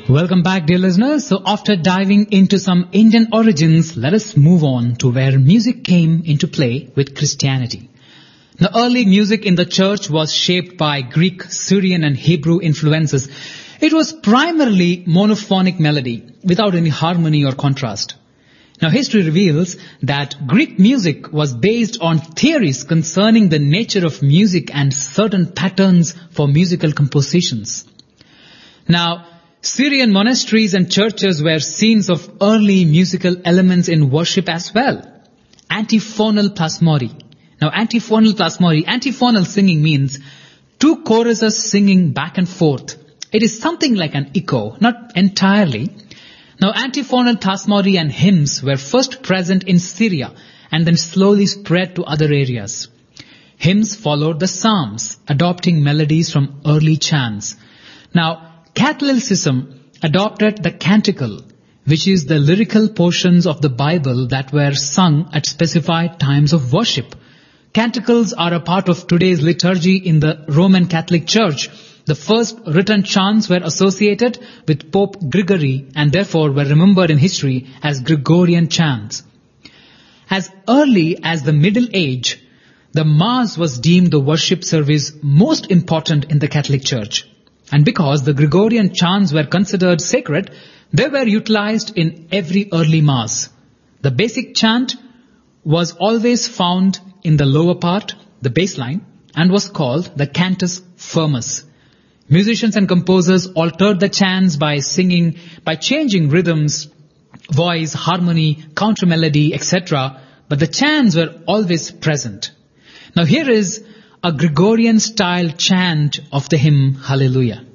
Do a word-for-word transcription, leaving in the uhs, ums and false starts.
Welcome back, dear listeners. So after diving into some Indian origins, let us move on to where music came into play with Christianity. Now, early music in the church was shaped by Greek, Syrian and Hebrew influences. It was primarily monophonic melody without any harmony or contrast. Now, history reveals that Greek music was based on theories concerning the nature of music and certain patterns for musical compositions. Now, Syrian monasteries and churches were scenes of early musical elements in worship as well. Antiphonal plasmody. Now, antiphonal plasmody, antiphonal singing means two choruses singing back and forth. It is something like an echo, not entirely. Now, antiphonal plasmody and hymns were first present in Syria and then slowly spread to other areas. Hymns followed the psalms, adopting melodies from early chants. Now, Catholicism adopted the canticle, which is the lyrical portions of the Bible that were sung at specified times of worship. Canticles are a part of today's liturgy in the Roman Catholic Church. The first written chants were associated with Pope Gregory and therefore were remembered in history as Gregorian chants. As early as the Middle Age, the Mass was deemed the worship service most important in the Catholic Church. And because the Gregorian chants were considered sacred, they were utilized in every early Mass. The basic chant was always found in the lower part, the bass line, and was called the cantus firmus. Musicians and composers altered the chants by singing, by changing rhythms, voice, harmony, counter melody, et cetera. But the chants were always present. Now here is a Gregorian style chant of the hymn Hallelujah.